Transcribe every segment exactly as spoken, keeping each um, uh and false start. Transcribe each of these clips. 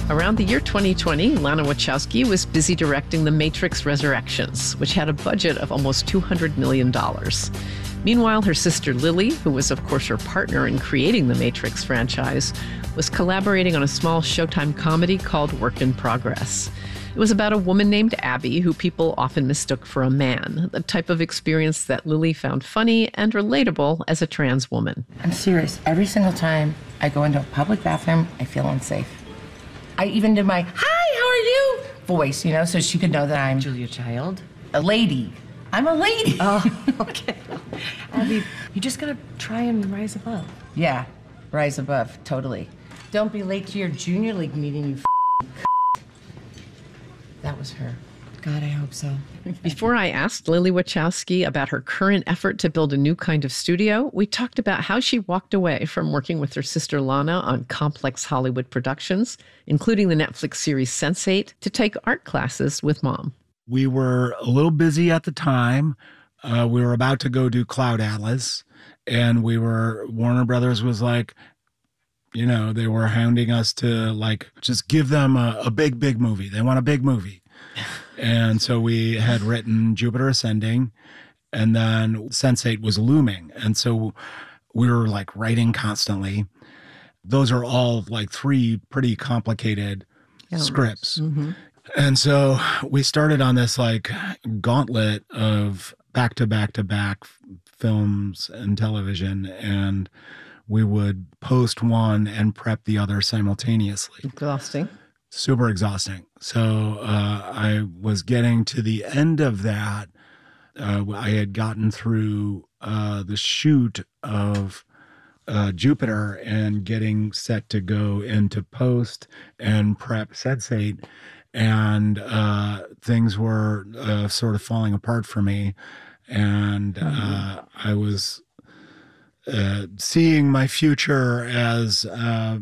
Around the year twenty twenty, Lana Wachowski was busy directing The Matrix Resurrections, which had a budget of almost two hundred million dollars. Meanwhile, her sister Lily, who was of course her partner in creating the Matrix franchise, was collaborating on a small Showtime comedy called Work in Progress. It was about a woman named Abby who people often mistook for a man, the type of experience that Lily found funny and relatable as a trans woman. I'm serious. Every single time I go into a public bathroom, I feel unsafe. I even did my, hi, how are you? Voice, you know, so she could know that I'm Julia Child. A lady. I'm a lady. Oh, okay. Abby, you just gotta try and rise above. Yeah, rise above, totally. Don't be late to your junior league meeting, you f***ing That was her. God, I hope so. Before I asked Lily Wachowski about her current effort to build a new kind of studio, we talked about how she walked away from working with her sister Lana on complex Hollywood productions, including the Netflix series sense eight, to take art classes with Mom. We were a little busy at the time. Uh, we were about to go do Cloud Atlas, and we were, Warner Brothers was like, you know, they were hounding us to like, just give them a, a big, big movie. They want a big movie. And so we had written Jupiter Ascending, and then sense eight was looming. And so we were like writing constantly. Those are all like three pretty complicated yeah. scripts. Mm-hmm. And so we started on this like gauntlet of back to back to back films and television, and we would post one and prep the other simultaneously. Exhausting. Super exhausting. So uh, I was getting to the end of that. Uh, I had gotten through uh, the shoot of uh, Jupiter and getting set to go into post and prep sense eight. And uh, things were uh, sort of falling apart for me. And mm-hmm. uh, I was uh, seeing my future as uh,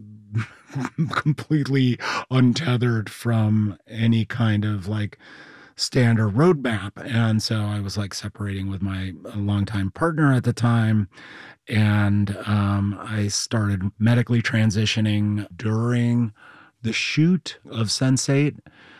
completely untethered from any kind of like standard roadmap. And so I was like separating with my longtime partner at the time. And um, I started medically transitioning during the shoot of sense eight.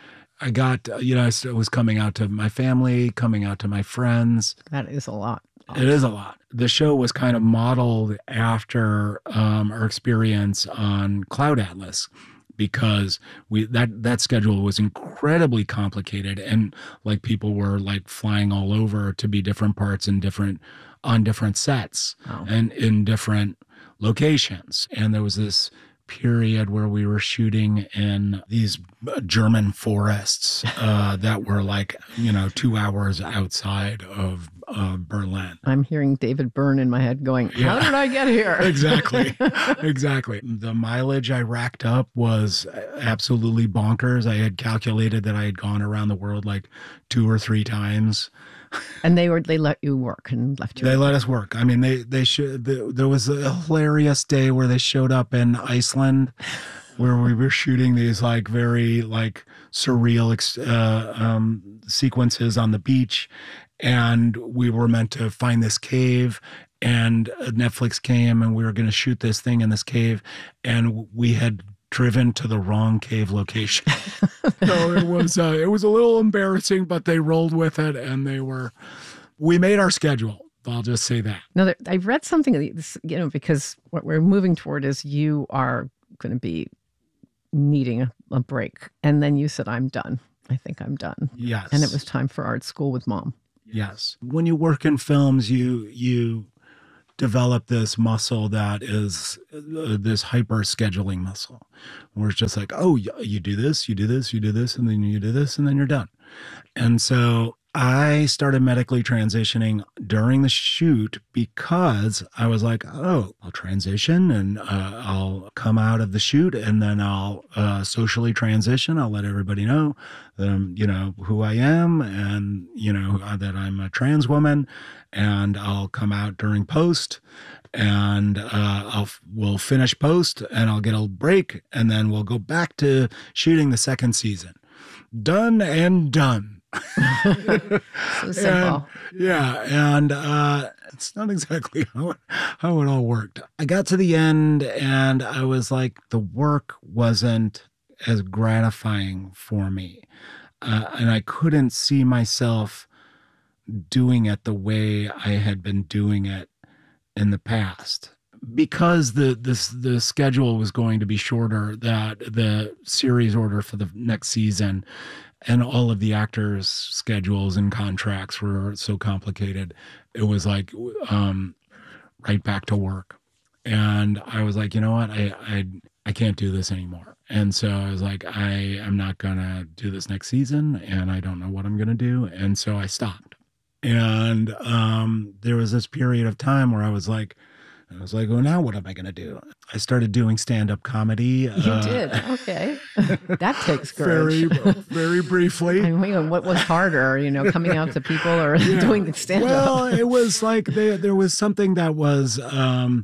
I got, you know, I was coming out to my family, coming out to my friends. That is a lot. It is a lot. The show was kind of modeled after um, our experience on Cloud Atlas, because we that that schedule was incredibly complicated, and like people were like flying all over to be different parts and different on different sets oh. and in different locations. And there was this period where we were shooting in these German forests uh, that were like, you know, two hours outside of uh, Berlin. I'm hearing David Byrne in my head going, how yeah. did I get here? Exactly. Exactly. The mileage I racked up was absolutely bonkers. I had calculated that I had gone around the world like two or three times. And they were they let you work and left you. They let us work. I mean, they they should. The, there was a hilarious day where they showed up in Iceland, where we were shooting these like very like surreal uh, um, sequences on the beach, and we were meant to find this cave. And Netflix came, and we were going to shoot this thing in this cave, and we had driven to the wrong cave location. So it was uh, it was a little embarrassing, but they rolled with it, and they were we made our schedule. I'll just say that. No, there, I read something, you know, because what we're moving toward is you are going to be needing a, a break, and then you said, "I'm done. I think I'm done." Yes, and it was time for art school with Mom. Yes, when you work in films, you you. develop this muscle that is uh, this hyper scheduling muscle, where it's just like, oh, you do this, you do this, you do this, and then you do this, and then you're done. And so I started medically transitioning during the shoot because I was like, oh, I'll transition and uh, I'll come out of the shoot, and then I'll uh, socially transition. I'll let everybody know that I'm, you know, who I am, and, you know, that I'm a trans woman, and I'll come out during post, and uh, I'll we'll finish post, and I'll get a break, and then we'll go back to shooting the second season. Done and done. So simple. And, yeah, and uh, it's not exactly how it, how it all worked. I got to the end, and I was like, the work wasn't as gratifying for me. Uh, and I couldn't see myself doing it the way I had been doing it in the past. Because the this the schedule was going to be shorter, that the series order for the next season and all of the actors' schedules and contracts were so complicated, it was like um, right back to work. And I was like, you know what, I, I I can't do this anymore. And so I was like, I am not gonna do this next season, and I don't know what I'm gonna do. And so I stopped. And um, there was this period of time where I was like, I was like, well, now what am I going to do? I started doing stand-up comedy. You uh, did? Okay. That takes courage. Very, very briefly. I mean, what was harder, you know, coming out to people or yeah. doing the stand-up? Well, it was like they, there was something that was, um,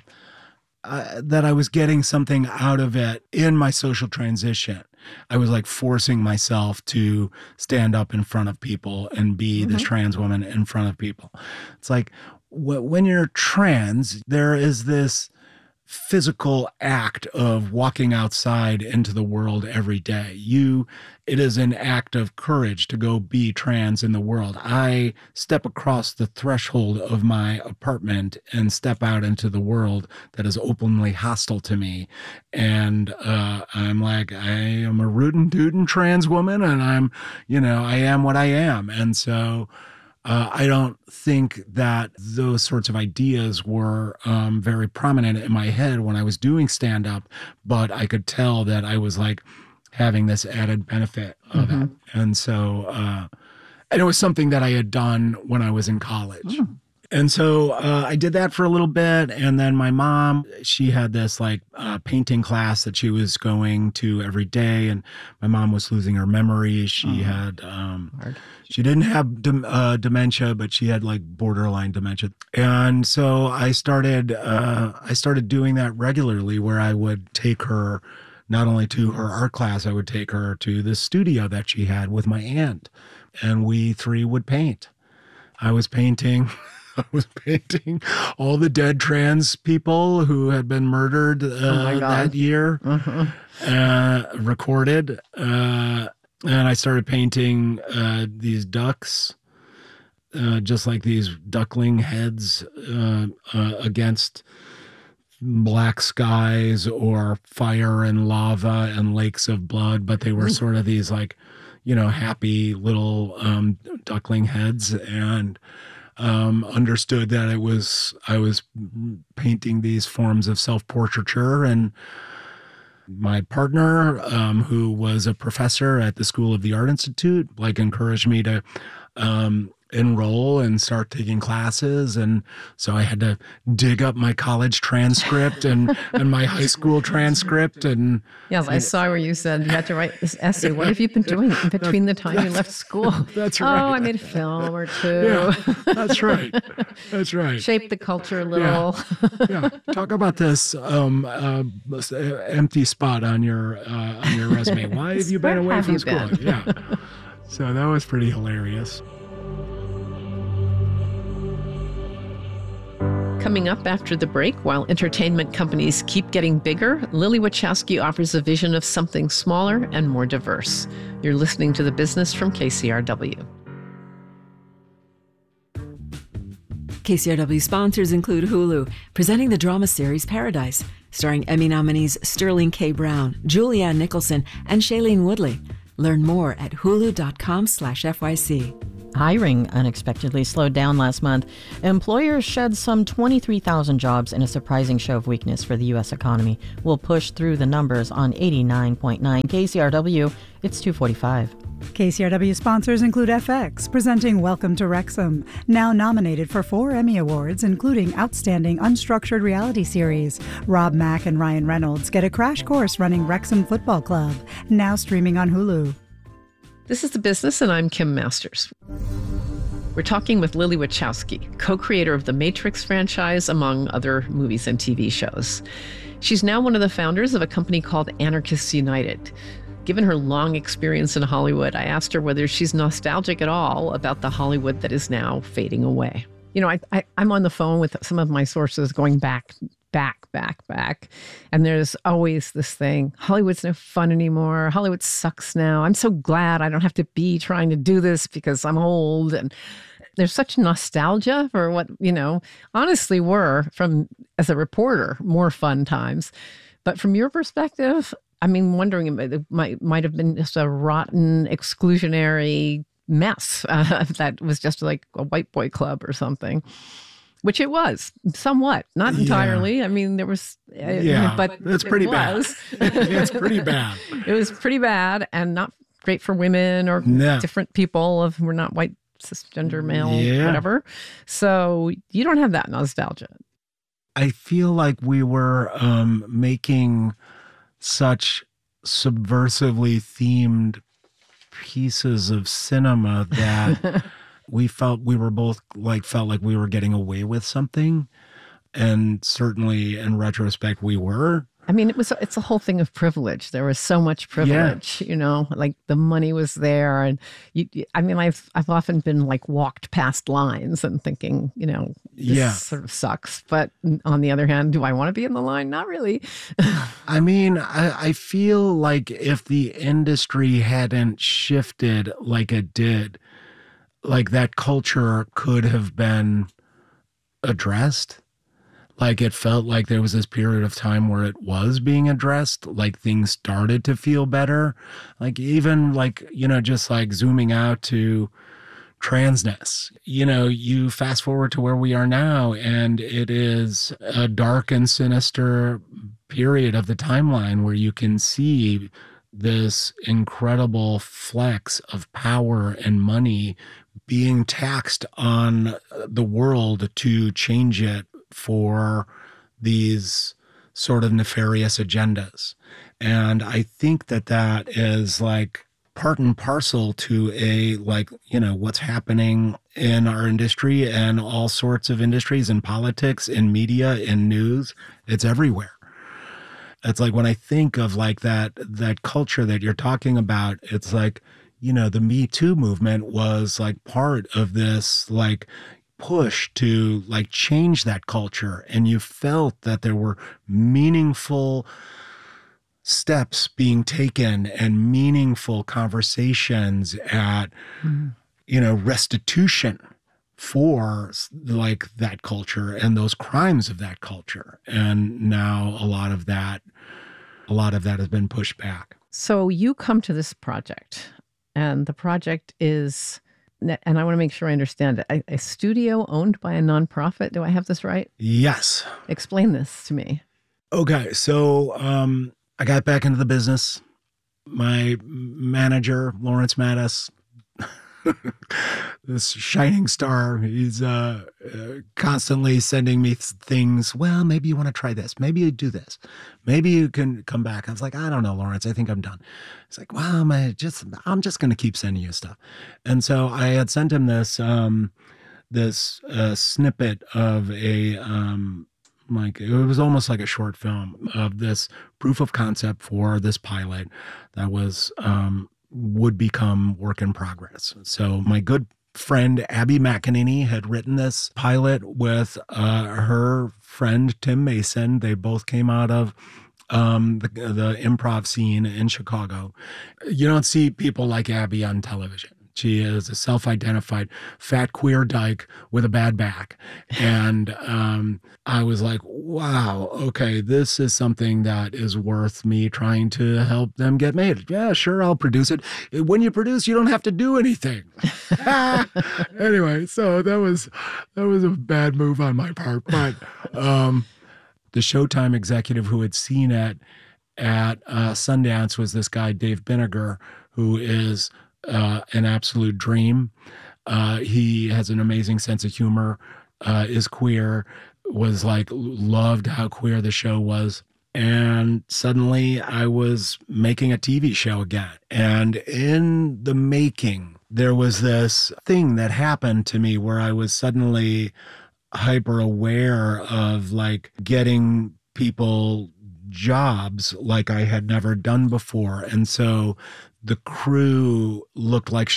uh, that I was getting something out of it in my social transition. I was like forcing myself to stand up in front of people and be mm-hmm. this trans woman in front of people. It's like, when you're trans, there is this physical act of walking outside into the world every day. You, it is an act of courage to go be trans in the world. I step across the threshold of my apartment and step out into the world that is openly hostile to me. And uh, I'm like, I am a rootin' tootin' trans woman, and I'm, you know, I am what I am. And so Uh, I don't think that those sorts of ideas were um, very prominent in my head when I was doing stand-up, but I could tell that I was like having this added benefit of mm-hmm. it. And so, uh, and it was something that I had done when I was in college. Mm. And so uh, I did that for a little bit. And then my mom, she had this like uh, painting class that she was going to every day. And my mom was losing her memory. She oh, had, um, she didn't have dem- uh, dementia, but she had like borderline dementia. And so I started, uh, I started doing that regularly, where I would take her not only to her art class, I would take her to the studio that she had with my aunt. And we three would paint. I was painting... I was painting all the dead trans people who had been murdered uh, oh that year, uh-huh. uh, recorded. Uh, and I started painting uh, these ducks, uh, just like these duckling heads uh, uh, against black skies or fire and lava and lakes of blood. But they were sort of these like, you know, happy little um, duckling heads. And Um, understood that it was, I was painting these forms of self-portraiture. And my partner, um, who was a professor at the School of the Art Institute, like encouraged me to um, enroll and start taking classes. And so I had to dig up my college transcript and, and my high school transcript. And yes, I saw where you said you had to write this essay. What have you been doing in between the time you left school? That's right. Oh, I made a film or two. Yeah, that's right. That's right. Shape the culture a little. Yeah. yeah. Talk about this um, uh, empty spot on your uh, on your resume. Why have you been away from school? Been? Yeah. So that was pretty hilarious. Coming up after the break, while entertainment companies keep getting bigger, Lily Wachowski offers a vision of something smaller and more diverse. You're listening to The Business from K C R W. K C R W sponsors include Hulu, presenting the drama series Paradise, starring Emmy nominees Sterling K. Brown, Julianne Nicholson, and Shailene Woodley. Learn more at hulu.com slash FYC. Hiring unexpectedly slowed down last month. Employers shed some twenty-three thousand jobs in a surprising show of weakness for the U S economy. We'll push through the numbers on eighty-nine point nine K C R W. It's two forty-five. K C R W sponsors include F X, presenting Welcome to Wrexham, now nominated for four Emmy Awards, including Outstanding Unstructured Reality Series. Rob Mack and Ryan Reynolds get a crash course running Wrexham Football Club, now streaming on Hulu. This is The Business, and I'm Kim Masters. We're talking with Lily Wachowski, co-creator of the Matrix franchise, among other movies and T V shows. She's now one of the founders of a company called Anarchists United. Given her long experience in Hollywood, I asked her whether she's nostalgic at all about the Hollywood that is now fading away. You know, I, I, I'm on the phone with some of my sources going back back, back, back. And there's always this thing, Hollywood's no fun anymore. Hollywood sucks now. I'm so glad I don't have to be trying to do this because I'm old. And there's such nostalgia for what, you know, honestly were, from as a reporter, more fun times. But from your perspective, I mean, wondering, it might, might have been just a rotten, exclusionary mess uh, that was just like a white boy club or something. Which it was, somewhat, not entirely. Yeah. I mean, there was, uh, yeah, but it's pretty it bad. Was. It's pretty bad. It was pretty bad and not great for women or no. different people of who were not white, cisgender, male, yeah. whatever. So you don't have that nostalgia. I feel like we were um, making such subversively themed pieces of cinema that we felt we were both like felt like we were getting away with something, and certainly in retrospect we were. I mean, it was it's a whole thing of privilege. There was so much privilege, yeah. you know, like the money was there, and you, I mean, I've I've often been like walked past lines and thinking, you know, this yeah. sort of sucks. But on the other hand, do I want to be in the line? Not really. I mean, I, I feel like if the industry hadn't shifted like it did, like that culture could have been addressed. Like it felt like there was this period of time where it was being addressed, like things started to feel better. Like even like, you know, just like zooming out to transness, you know, you fast forward to where we are now, and it is a dark and sinister period of the timeline where you can see this incredible flex of power and money being taxed on the world to change it for these sort of nefarious agendas. And I think that that is like part and parcel to a, like, you know, what's happening in our industry and all sorts of industries, in politics, in media, in news. It's everywhere. It's like when I think of like that, that culture that you're talking about, it's like, you know, the Me Too movement was like part of this, like, push to like change that culture, and you felt that there were meaningful steps being taken and meaningful conversations at mm-hmm. you know, restitution for like that culture and those crimes of that culture. And now a lot of that a lot of that has been pushed back. So you come to this project, and the project is, and I want to make sure I understand it, a, a studio owned by a nonprofit. Do I have this right? Yes. Explain this to me. Okay. So um, I got back into the business. My manager, Lawrence Mattis, this shining star, he's uh, uh, constantly sending me things. Well, maybe you want to try this. Maybe you do this. Maybe you can come back. I was like, I don't know, Lawrence. I think I'm done. He's like, well, I'm just, I'm just going to keep sending you stuff. And so I had sent him this, um, this uh, snippet of a, um, like, it was almost like a short film of this proof of concept for this pilot that was, um, would become work in progress. So my good friend Abby McEnany had written this pilot with uh, her friend Tim Mason. They both came out of um, the, the improv scene in Chicago. You don't see people like Abby on television. She is a self-identified fat queer dyke with a bad back. And um, I was like, wow, okay, this is something that is worth me trying to help them get made. Yeah, sure, I'll produce it. When you produce, you don't have to do anything. Anyway, so that was that was a bad move on my part. But um, the Showtime executive who had seen it at uh, Sundance was this guy, Dave Binniger, who is Uh, an absolute dream. Uh, he has an amazing sense of humor, uh, is queer, was like, loved how queer the show was. And suddenly I was making a T V show again. And in the making, there was this thing that happened to me where I was suddenly hyper aware of like getting people jobs like I had never done before. And so the crew looked like